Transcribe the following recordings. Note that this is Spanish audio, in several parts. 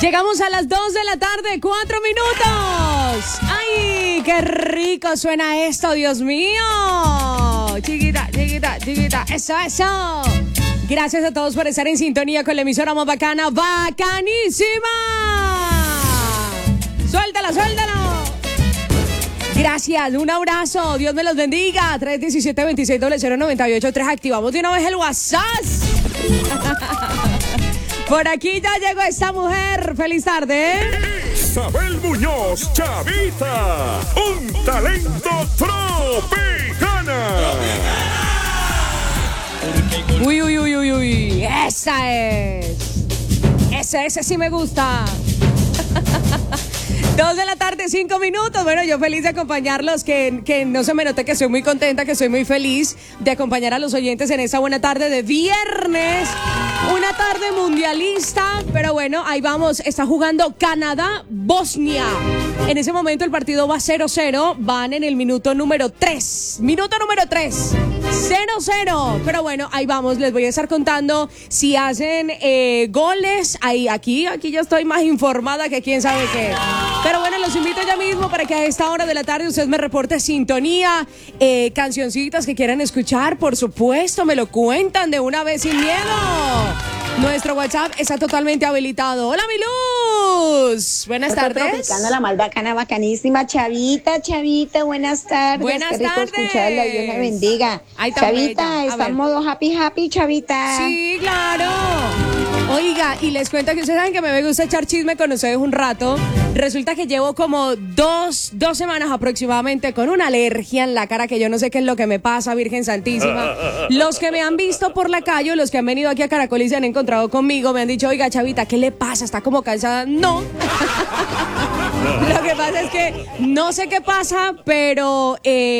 Llegamos a las 2 de la tarde, 4 minutos. ¡Ay, qué rico suena esto, Dios mío! Chiquita, chiquita, chiquita. Eso, eso. Gracias a todos por estar en sintonía con la emisora más bacana, bacanísima. Suéltala, suéltala. Gracias, un abrazo, Dios me los bendiga. 317-2600-983. Activamos de una vez el WhatsApp. Por aquí ya llegó esta mujer. Feliz tarde. Isabel Muñoz, Chavita, un talento tropicana. Uy, uy, uy, uy, uy. Esa es. Ese sí me gusta. 2 de la tarde, 5 minutos. Bueno, yo feliz de acompañarlos, que no se me note que estoy muy contenta, que estoy muy feliz de acompañar a los oyentes en esta buena tarde de viernes. Una tarde mundialista, pero bueno, ahí vamos. Está jugando Canadá-Bosnia. En ese momento el partido va 0-0. Van en el minuto número 3. Minuto número 3. 0-0. Pero bueno, ahí vamos. Les voy a estar contando si hacen goles. Aquí ya estoy más informada que quién sabe qué. Pero bueno, los invito ya mismo para que a esta hora de la tarde usted me reporte sintonía, cancioncitas que quieran escuchar, por supuesto, me lo cuentan de una vez sin miedo. Nuestro WhatsApp está totalmente habilitado. Hola, mi Luz. Buenas tardes. Tropicana, la más bacana, bacanísima. Chavita, buenas tardes. Buenas Qué rico tardes. escucharla, Dios me bendiga. Ahí está, Chavita, está en modo happy, Chavita. Sí, claro. Oiga, y les cuento que ustedes saben que me gusta echar chisme con ustedes un rato. Resulta que llevo como dos semanas aproximadamente con una alergia en la cara que yo no sé qué es lo que me pasa, Virgen Santísima. Los que me han visto por la calle, los que han venido aquí a Caracol y se han encontrado conmigo, me han dicho, oiga, Chavita, ¿qué le pasa? ¿Está como cansada? No. Lo que pasa es que no sé qué pasa, pero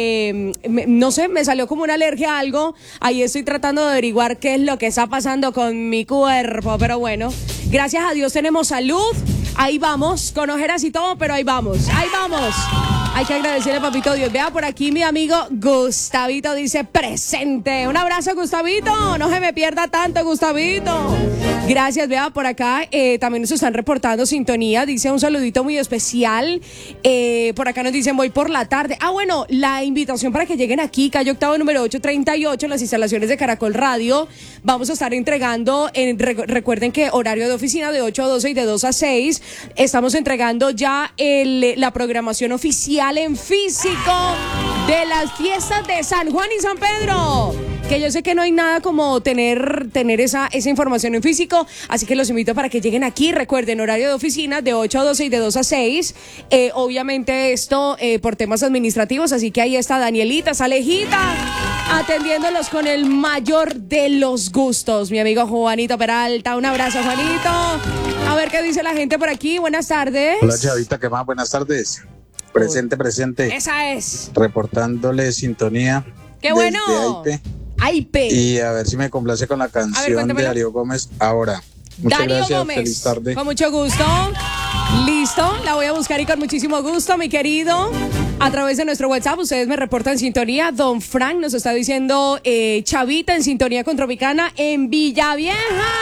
no sé, me salió como una alergia a algo. Ahí estoy tratando de averiguar qué es lo que está pasando con mi cuerpo, pero bueno, gracias a Dios tenemos salud. Ahí vamos, con ojeras y todo, pero ahí vamos. Hay que agradecerle a Papito Dios. Vea por aquí mi amigo Gustavito dice presente. Un abrazo, Gustavito. No se me pierda tanto, Gustavito. Gracias, vea por acá. También nos están reportando sintonía. Dice un saludito muy especial. Por acá nos dicen voy por la tarde. Bueno, la invitación para que lleguen aquí, calle Octavo número 838, en las instalaciones de Caracol Radio. Vamos a estar entregando, recuerden que horario de oficina de 8 a 12 y de 2 a 6. Estamos entregando ya la programación oficial en físico de las fiestas de San Juan y San Pedro, que yo sé que no hay nada como tener esa información en físico, así que los invito para que lleguen aquí. Recuerden, horario de oficina de 8 a 12 y de 2 a 6. Obviamente esto por temas administrativos, así que ahí está Danielita, Salejita, atendiéndolos con el mayor de los gustos. Mi amigo Juanito Peralta, un abrazo, Juanito. A ver qué dice la gente por aquí. Buenas tardes. Hola, Chavita, ¿qué más? Buenas tardes. Presente. Esa es. Reportándole sintonía. ¡Qué bueno! Desde AIP. Y a ver si me complace con la canción de Darío Gómez ahora. Muchas Darío gracias, Gómez. feliz tarde. Con mucho gusto. Listo, la voy a buscar y con muchísimo gusto, mi querido. A través de nuestro WhatsApp, ustedes me reportan sintonía. Don Frank nos está diciendo Chavita en sintonía con Tropicana en Villavieja.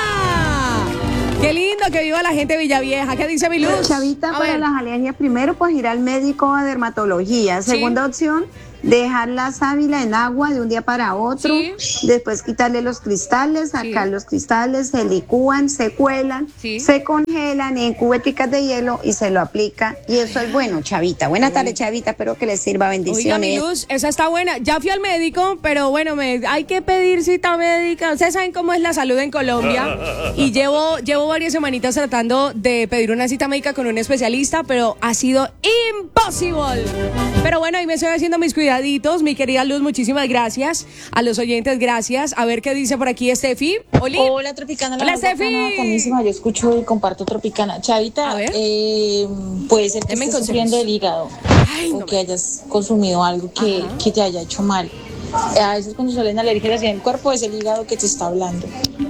Qué lindo, que viva la gente de Villavieja. ¿Qué dice mi Luz? Chavita, para las alergias, primero pues ir al médico a dermatología. Segunda opción, dejar la sábila en agua de un día para otro. Después quitarle los cristales, sacar los cristales, se licúan, se cuelan, se congelan en cubeticas de hielo y se lo aplica. Y eso es bueno, Chavita. Buenas tardes, Chavita. Espero que les sirva. Bendiciones. Oiga, mi Luz, esa está buena. Ya fui al médico, pero bueno, hay que pedir cita médica. Ustedes saben cómo es la salud en Colombia. Y llevo varias semanitas tratando de pedir una cita médica con un especialista, pero ha sido imposible. Pero bueno, ahí me estoy haciendo mis cuidaditos. Mi querida Luz, muchísimas gracias. A los oyentes, gracias. A ver qué dice por aquí Steffi. Hola, Tropicana. Hola, Steffi. Yo escucho y comparto Tropicana. Chavita, puede ser que estés sufriendo del hígado. O que hayas consumido algo que te haya hecho mal. A veces cuando salen alergias en el cuerpo es el hígado que te está hablando.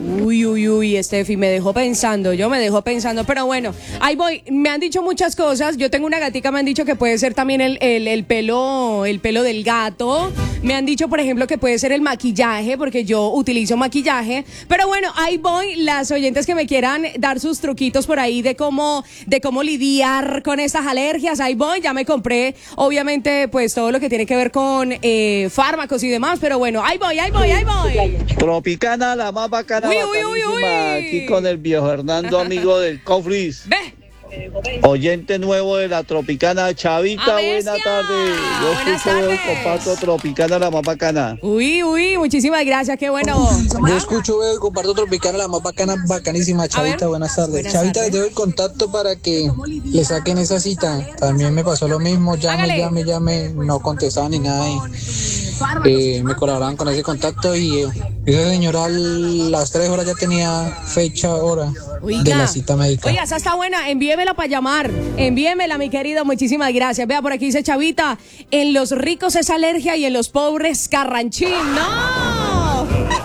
Uy, Estefi, me dejó pensando, pero bueno, ahí voy. Me han dicho muchas cosas. Yo tengo una gatica, me han dicho que puede ser también el pelo del gato. Me han dicho, por ejemplo, que puede ser el maquillaje, porque yo utilizo maquillaje. Pero bueno, ahí voy. Las oyentes que me quieran dar sus truquitos por ahí de cómo lidiar con estas alergias, ahí voy. Ya me compré, obviamente, pues todo lo que tiene que ver con fármacos y demás. Pero bueno, ahí voy. Tropicana, la más bacana. Uy. Aquí con el viejo Hernando, amigo del Cofris. Ve. Oyente nuevo de la Tropicana, Chavita, buena tarde. Yo escucho, comparto Tropicana, la más bacana. Uy, muchísimas gracias, qué bueno. Yo escucho, veo y comparto Tropicana, la más bacana, bacanísima. Chavita, buenas tardes. Chavita, les doy el contacto para que le saquen esa cita. También me pasó lo mismo, llame, no contestaban ni nada. Me colaboraban con ese contacto y esa señora a las 3 horas ya tenía hora de la cita médica. Oiga, esa está buena, envíemela para llamar, envíemela, mi querido, muchísimas gracias. Vea, por aquí dice Chavita, en los ricos es alergia y en los pobres carranchín. ¡No!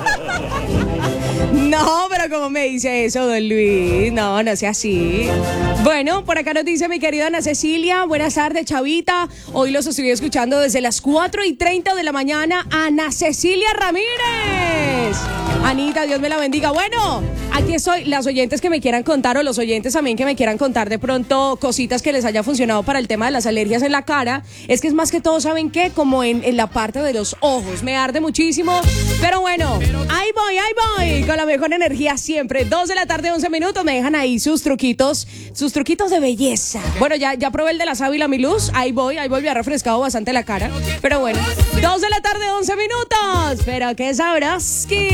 No, pero ¿cómo me dice eso, don Luis? No sea así. Bueno, por acá nos dice mi querida Ana Cecilia. Buenas tardes, Chavita. Hoy los estoy escuchando desde las 4:30 de la mañana. Ana Cecilia Ramírez. Anita, Dios me la bendiga. Bueno, aquí estoy. Las oyentes que me quieran contar, o los oyentes también que me quieran contar de pronto cositas que les haya funcionado para el tema de las alergias en la cara. Es que es más que todo, ¿saben qué? Como en la parte de los ojos. Me arde muchísimo. Pero bueno, ahí voy. Con la mejor energía siempre. 2 de la tarde, 11 minutos. Me dejan ahí sus truquitos de belleza. Bueno, ya probé el de la sábila, mi luz. Ahí voy. Me ha refrescado bastante la cara. Pero bueno, 2 de la tarde, 11 minutos. Pero qué sabroski.